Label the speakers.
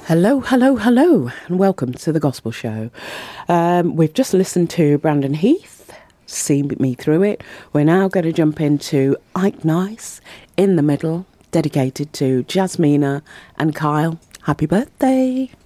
Speaker 1: Hello, hello, hello, and welcome to the Gospel Show. We've just listened to Brandon Heath, See Me Through It. We're now going to jump into Ike Nice, In the Middle, dedicated to Jasmina and Kyle. Happy birthday!